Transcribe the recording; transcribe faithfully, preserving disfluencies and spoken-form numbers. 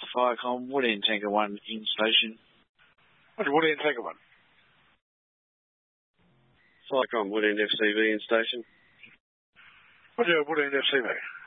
Firecom, Woodend Tanker one in station. Roger, Woodend Tanker one. Firecom, Woodend F C V in station. Roger, Woodend F C V.